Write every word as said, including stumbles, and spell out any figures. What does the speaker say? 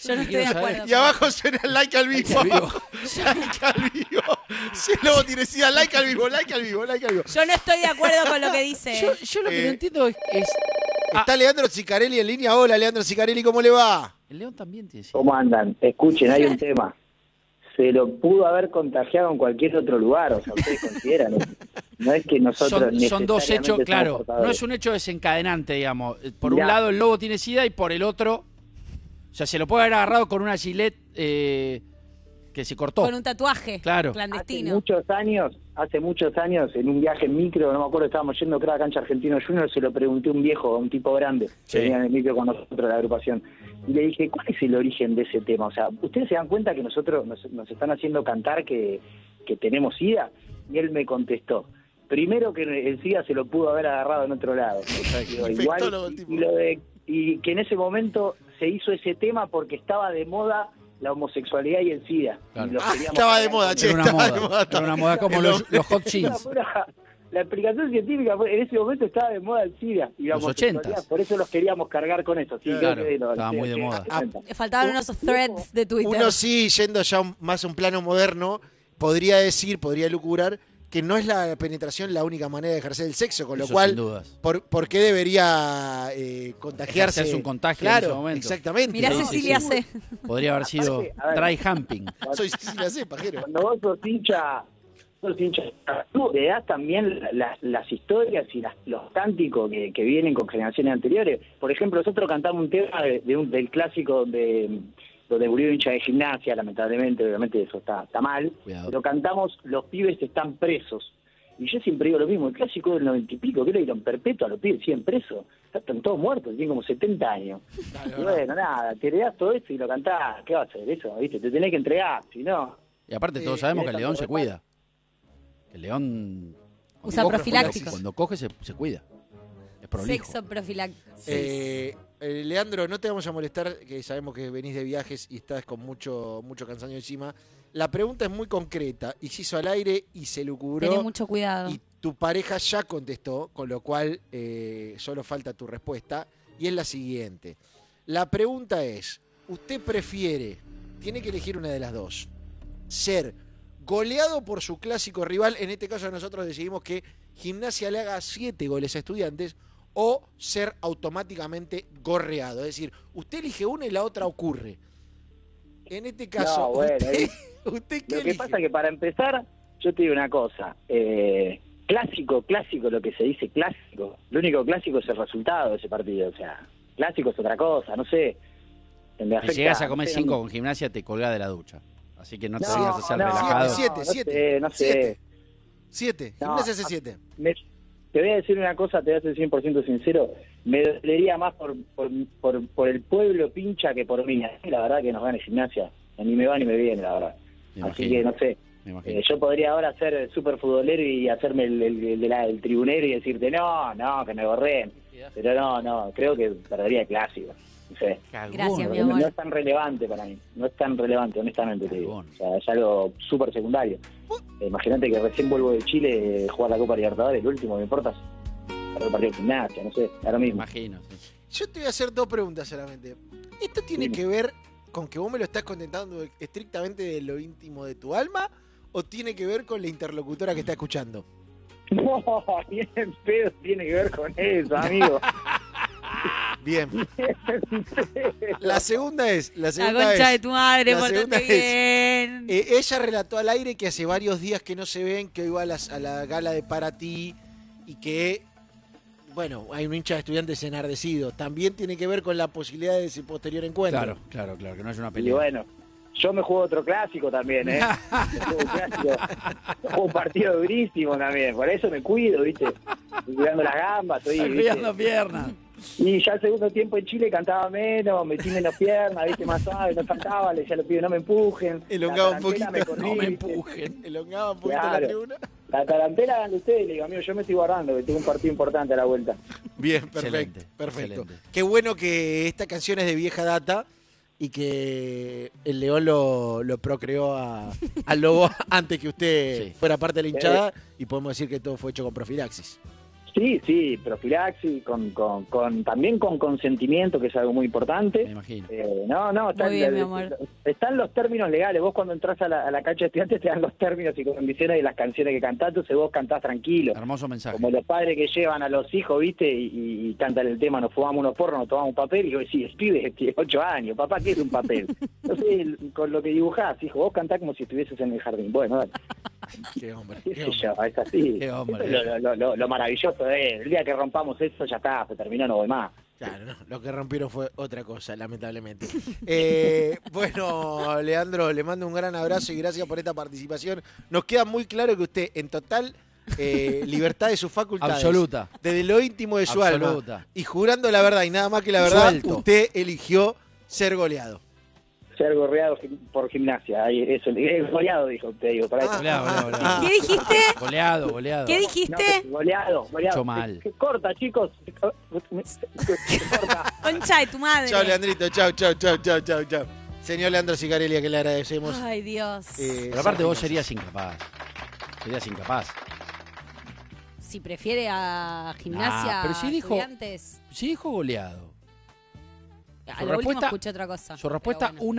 Yo no estoy de acuerdo. Y abajo suena like al vivo. Like al vivo. Si el lobo tiene sida, like al vivo, like al vivo, like al vivo. Yo no estoy de acuerdo con lo que dice. Yo, yo lo que Eh, no entiendo es... es Está ah. Leandro Cicarelli en línea. Hola, Leandro Cicarelli, ¿cómo le va? El León también tiene sida. ¿Cómo andan? Escuchen, hay un tema. Se lo pudo haber contagiado en cualquier otro lugar, o sea, ustedes consideran. No, no es que nosotros Son, son dos hechos, claro. portadores. No es un hecho desencadenante, digamos. Por Mirá. un lado el lobo tiene sida y por el otro... O sea, se lo puede haber agarrado con una gilet eh, que se cortó. Con un tatuaje Claro. clandestino. Hace muchos años, hace muchos años, en un viaje en micro, no me acuerdo, estábamos yendo creo a Cancha Argentino Junior, se lo pregunté a un viejo, a un tipo grande, Sí. que venía en el micro con nosotros de la agrupación. Y le dije, ¿cuál es el origen de ese tema? O sea, ¿ustedes se dan cuenta que nosotros nos, nos están haciendo cantar que, que tenemos SIDA? Y él me contestó, primero que el SIDA se lo pudo haber agarrado en otro lado. O sea, digo, igual, Infectólogo el tipo. y, lo de, y que en ese momento se hizo ese tema porque estaba de moda la homosexualidad y el SIDA. Claro. Y lo Ah, queríamos estaba de cargar moda, con che. Era una estaba de moda. moda, Era una moda como el los, hombre. los hot La, jeans. pura- la explicación científica fue, en ese momento estaba de moda el SIDA y la Los homosexualidad, ochentas. Por eso los queríamos cargar con eso. Sí, Claro, creo que lo- estaba sí, muy de sí, moda. sí, Ah, sí. Faltaban unos threads de Twitter. Uno sí, yendo ya un- más a un plano moderno, podría decir, podría lucurar que no es la penetración la única manera de ejercer el sexo, con lo Eso cual, sin dudas. por, ¿por qué debería eh, contagiarse? Ejercerse un contagio en claro, ese momento. exactamente. Mirá Sí, Cecilia sí, C. Podría haber sido Aparte, a ver. dry humping. Soy Cecilia C, pajero. Cuando vos sos hincha, sos hincha, tú le das también la- las historias y las- los cánticos que, que vienen con generaciones anteriores. Por ejemplo, nosotros cantamos un tema de, de un, del clásico de donde murió hincha de Gimnasia, lamentablemente, obviamente eso está, está mal, Cuidado. pero cantamos Los pibes están presos. Y yo siempre digo lo mismo, el clásico del noventa y pico, ¿qué le dieron perpetuo a los pibes? Siguen presos, están todos muertos, tienen como setenta años. Y bueno, nada, te le das todo esto y lo cantás, ¿qué vas a hacer eso? ¿Viste? Te tenés que entregar, si no... Y aparte todos Eh, sabemos que el esa león se torre cuida. Que el león... cuando Usa coge- profilácticos. Cuando coge se, se cuida. Es prolijo. Sexo profiláctico. Eh, eh, Leandro, no te vamos a molestar, que sabemos que venís de viajes y estás con mucho, mucho cansancio encima. La pregunta es muy concreta y se hizo al aire y se lucubró. Tené mucho cuidado. Y tu pareja ya contestó, con lo cual eh, solo falta tu respuesta. Y es la siguiente. La pregunta es, ¿usted prefiere, tiene que elegir una de las dos, ser goleado por su clásico rival, en este caso nosotros decidimos que Gimnasia le haga siete goles a Estudiantes, o ser automáticamente gorreado? Es decir, usted elige una y la otra ocurre. En este caso, No, bueno, usted, ahí- ¿usted qué Lo que elige? pasa que para empezar, yo te digo una cosa, eh, clásico, clásico, lo que se dice clásico, lo único clásico es el resultado de ese partido, o sea, clásico es otra cosa, no sé. Me Si afecta, llegas a no comer sé, cinco no- con Gimnasia te colgás de la ducha. Así que no te No, sigas a ser no, relajado. Siete, no siete, sé, no sé. siete. Siete. No, Gimnasia hace siete. Me- te voy a decir una cosa, te voy a ser cien por ciento sincero, me dolería más por, por, por, por el pueblo pincha que por mí. Así, la verdad que nos gane Gimnasia, ni me va ni me viene, la verdad. Me Así imagino, que no sé. me imagino. Eh, yo podría ahora ser súper futbolero y hacerme el, el, el de la- el tribunero y decirte, no, no, que me borreen. Pero no, no, creo que perdería el clásico. No sé. Gracias, mi No, amor. no es tan relevante para mí. No es tan relevante, honestamente te digo. Cagón. O sea, es algo súper secundario. Eh, imagínate que recién vuelvo de Chile, eh, jugar la Copa Libertadores, el último, me importa. Para el partido de Gimnasia, no sé, ahora Me mismo. imagino. Sí. Yo te voy a hacer dos preguntas solamente. ¿Esto tiene Dime. que ver con que vos me lo estás contentando estrictamente de lo íntimo de tu alma o tiene que ver con la interlocutora que está escuchando? No, bien pedo tiene que ver con eso, amigo. Bien. La segunda es, la La segunda concha es, de tu madre, la segunda portate es, bien. eh, ella relató al aire que hace varios días que no se ven, que hoy va a, las- a la gala de Para Ti y que, bueno, hay un hincha de Estudiantes enardecido. También tiene que ver con la posibilidad de ese posterior encuentro. Claro, claro, claro, que no es una Y pelea. bueno, yo me juego otro clásico también, ¿eh? Me juego un clásico. Me juego un partido durísimo también. Por eso me cuido, ¿viste? Estoy cuidando las gambas, estoy, Estás ¿viste? cuidando piernas. Y ya el segundo tiempo en Chile cantaba menos, metí menos piernas, ¿viste? Más suave, no faltaba, le decía a los pibes, no me empujen. Elongaba La un tarantela poquito. corrí, No me ¿viste? empujen. Elongaba un poquito la Claro. tribuna. La tarantela hagan de ustedes, le digo, amigo, yo me estoy guardando, que tengo un partido importante a la vuelta. Bien, perfecto, Excelente, perfecto. excelente. Qué bueno que esta canción es de vieja data y que el León lo, lo procreó a- al lobo antes que usted Sí. fuera parte de la hinchada y podemos decir que todo fue hecho con profilaxis. Sí, sí, profilaxis, con, con, con, también con consentimiento, que es algo muy importante. Me imagino. Eh, no, no, están, Muy bien, mi amor. están los términos legales. Vos cuando entras a la, a la cancha de estudiantes te dan los términos y condiciones de las canciones que cantás, entonces vos cantás tranquilo. Hermoso mensaje. Como los padres que llevan a los hijos, ¿viste? Y, y, y cantan el tema, nos fumamos unos porros, nos tomamos un papel, y vos decís, pibe, tiene ocho años, papá, ¿qué es un papel? Entonces, con lo que dibujás, hijo, vos cantás como si estuvieses en el jardín. Bueno, dale. Qué hombre. ¿Qué Qué sé hombre. yo? Es así. Qué hombre. Lo, lo, lo, lo, lo maravilloso es, el día que rompamos eso, ya está, se terminó, no voy más. Claro, no, lo que rompieron fue otra cosa, lamentablemente. Eh, bueno, Leandro, le mando un gran abrazo y gracias por esta participación. Nos queda muy claro que usted, en total eh, libertad de sus facultades, Absoluta. desde lo íntimo de su Absoluta. alma, y jurando la verdad y nada más que la verdad, Suelto. usted eligió ser goleado. Ser gorreado por gimnasia, ahí, eso, es goleado, dijo usted, digo, para eso. Goleado, goleado, goleado. Ah. ¿Qué dijiste? Goleado, goleado. ¿Qué No, dijiste? que- goleado, goleado. Mucho mal. Se, se corta, chicos. Se, se corta. Concha de tu madre. Chao, Leandrito, chao, chao, chao, chao, chao, chao. Señor Leandro Sicarelli, a que le agradecemos. Ay, Dios. Eh, Pero aparte vos Santi serías incapaz. Serías incapaz. Si prefiere a gimnasia, Ah, pero si dijo- estudiantes. Sí, dijo goleado. A Su lo último respuesta- escuché otra cosa. Su respuesta, pero bueno. una